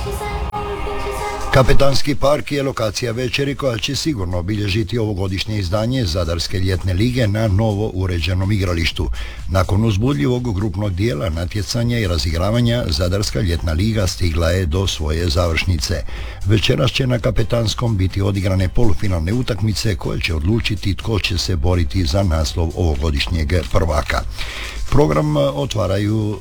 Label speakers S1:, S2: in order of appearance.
S1: Kapetanski park je lokacija večeri koja će sigurno obilježiti ovogodišnje izdanje Zadarske ljetne lige na novo uređenom igralištu. Nakon uzbudljivog grupnog dijela natjecanja i razigravanja, Zadarska ljetna liga stigla je do svoje završnice. Večeras će na Kapetanskom biti odigrane polufinalne utakmice koje će odlučiti tko će se boriti za naslov ovogodišnjeg prvaka. Program otvaraju